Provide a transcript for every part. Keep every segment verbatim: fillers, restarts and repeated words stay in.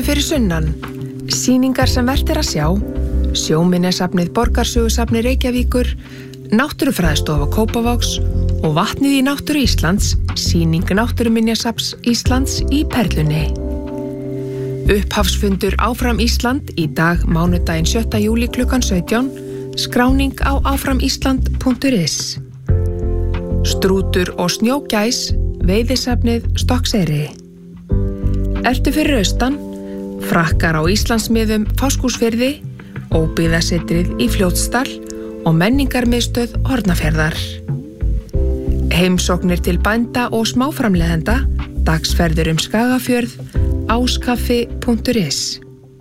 stendur fyrir sunnan, sýningar sem vert er að sjá, Sjóminjasafnið Borgarsögusafni Reykjavíkur, Náttúrufræðistofa Kópavogs og Vatnið í náttúru Íslands, sýning Náttúruminjasafns Íslands í Perlunni. Upphafsfundur Áfram Ísland í dag mánudaginn sjötta júlí klukkan sautján, skráning á áframísland punktur is. Strútur og snjógæs, veiðisafnið Stokkseyri. Ertu fyrir austan, frakkar á Íslandsmiðum Fáskrúðsfirði, óbyggðasetrið í Fljótsdal og menningarmiðstöð Hornafjarðar. Heimsóknir til bænda og smáframleiðenda, dagsferður um Skagafjörð, áskaffi punktur is.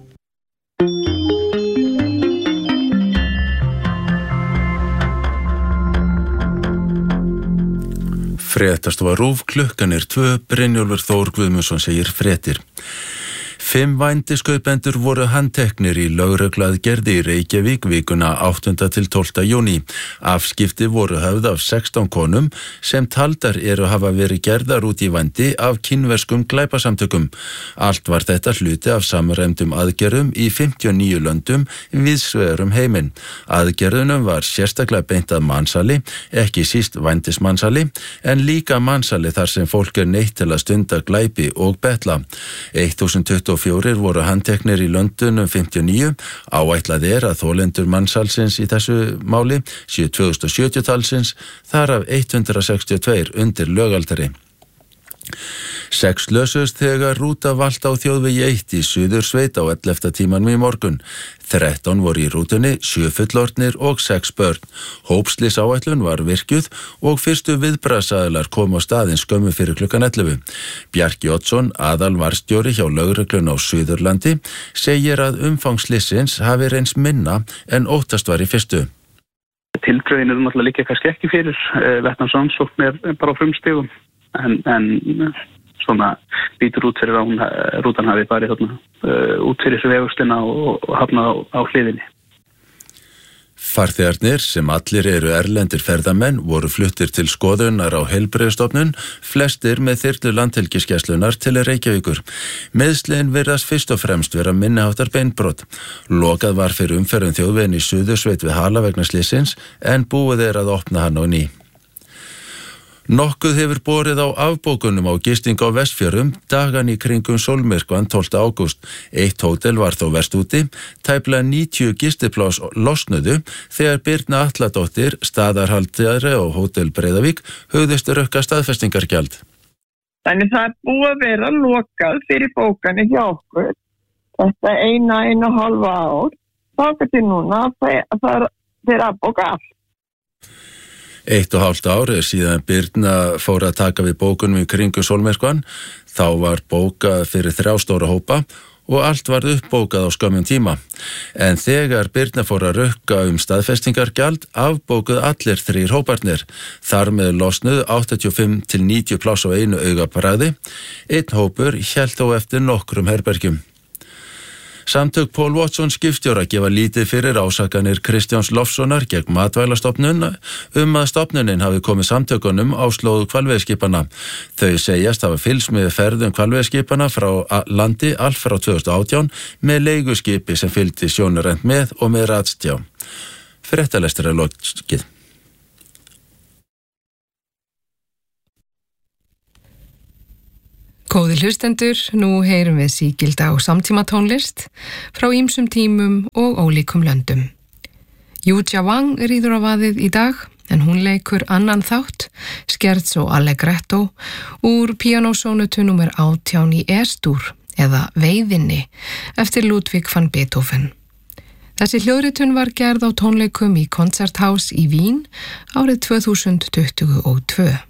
Fréttastofa RÚV, klukkan er tvö, Brynjólfur Þór Guðmundsson segir fréttir. Fimm vændiskaupendur voru handteknir í lögregluaðgerð í Reykjavík vikuna áttunda til tólfta júní. Afskipti voru höfð af sextán konum sem taldar eru að hafa verið gerðar út í vændi af kínverskum glæpasamtökum. Allt var þetta hluti af samræmdum aðgerðum í fimmtíu og níu löndum víðsvegar um heiminn. Aðgerðunum var sérstaklega beint að mansali, ekki síst vændismansali, en líka mansali þar sem fólk er neytt til að stunda glæpi og betla. þúsund tuttugu og fjórir voru handteknir í Lundunum fimmtíu og níu, áætlað er að þolendur mannsalsins í þessu máli séu tvö þúsund og sjötíu talsins, þar af hundrað sextíu og tvö undir lögaldari. Sex slösuðust þegar rúta valt á þjóðvegi eitt í Suðursveit á ellefta tímanum í morgun. þrettán voru í rútunni, sjö fullorðnir og sex börn. Hópslysáætlun var virkjuð og fyrstu viðbragðsaðilar kom á staðinn skömmu fyrir klukkan ellefu. Bjarki Oddsson, aðalvarðstjóri hjá lögreglunni á Suðurlandi, segir að umfang slysins hafi reynst minna en óttast var í fyrstu. Tildrögin eru náttúrulega líka kannski ekki fyrir vettnarsrannsókn er bara á frumstigum en, en svona lítur út fyrir að hún, rútan hafi farið þarna uh, út fyrir þessu vegustina og, og hafnað á, á hliðinni. Farþegarnir, sem allir eru erlendir ferðamenn, voru fluttir til skoðunar á heilbrigðisstofnun, flestir með þyrlu Landhelgisgæslunnar til Reykjavíkur. Meiðslin virðast fyrst og fremst vera minniháttar beinbrot. Lokað var fyrir umferðum þjóðveginn í Suðursveit við Hala vegna slysins, en búið er að opna hann á ný. Nokkuð hefur borið á afbókunum á gisting á Vestfjörðum dagan í kringum sólmyrkvann tólfta ágúst. Eitt hótel var þó verst úti, tæplega níutíu gistiplás losnuðu þegar Birna Atladóttir, staðarhaldari á Hótel Breiðavík, hugðist rukka staðfestingargjald. Þannig það er búið að vera lokað fyrir bókani hjá okkur. Þetta eina, eina halva ár. Það er til núna að það er að bóka allt. Eitt og hálft ár er síðan Birna fór að taka við bókunum í kringum sólmyrkvann. Þá var bókað fyrir þrjá stóra hópa og allt var uppbókað á skömmum tíma. En þegar Birna fór að rukka um staðfestingargjald, afbókuð allir þrír hóparnir. Þar með losnuð áttatíu og fimm til níutíu pláss á einu augabragði. Einn hópur hélt þó eftir nokkrum herbergjum. Samtök Paul Watson skipstjóra gefa lítið fyrir ásakanir Kristjáns Lofssonar gegn Matvælastofnun um að stofnunin hafi komið samtökunum á slóð hvalveiðiskipanna. Þau segjast hafa fylgst með ferðum hvalveiðiskipanna frá landi allt frá tvö þúsund og átján með leiguskipi sem fylgdi sjónarrent með og með ratstjá. Fréttalestur er lokið. Góði hlustendur, nú heyrum við sígilda á samtíma tónlist frá ýmsum tímum og ólíkum löndum. Yu Jia Wang ríður á vaðið í dag, en hún leikur annan þátt, Scherzo Allegretto, úr píanósónutu númer átján í E-stúr, eða Veiðinni, eftir Ludwig van Beethoven. Þessi hljóðritun var gerð á tónleikum í Konzerthaus í Vín árið tvö þúsund tuttugu og tvö.